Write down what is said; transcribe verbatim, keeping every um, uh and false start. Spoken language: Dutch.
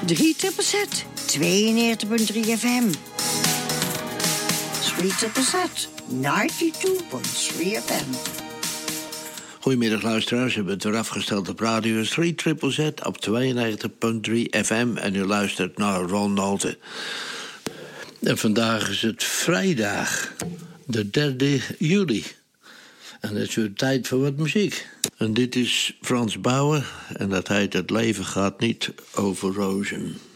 drie triple Z, tweeënnegentig punt drie F M. drie triple Z, negenennegentig punt drie F M. Goedemiddag luisteraars, we hebben het weer afgesteld op radio drie triple Z op tweeënnegentig punt drie F M en u luistert naar Ron Nolte. En vandaag is het vrijdag, de derde juli. En het is weer tijd voor wat muziek. En dit is Frans Bauer en dat heet Het leven gaat niet over rozen.